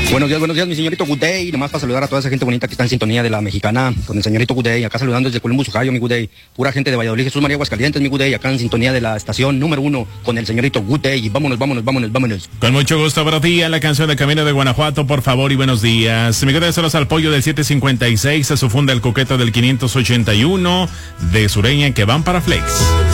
Buenos días, mi señorito Good Day. Nomás para saludar a toda esa gente bonita que está en sintonía de la Mexicana con el señorito Good Day. Acá saludando desde Columbus, Ohio, mi Good Day. Pura gente de Valladolid, Jesús María, Aguascalientes, mi Good Day. Acá en sintonía de la estación número 1 con el señorito Good Day. Y vámonos. Con mucho gusto para ti en la canción de Camino de Guanajuato, por favor y buenos días. Mi Good Day saludos al pollo del 756, a su funda el coqueto del 581 de Sureña que van para Flex.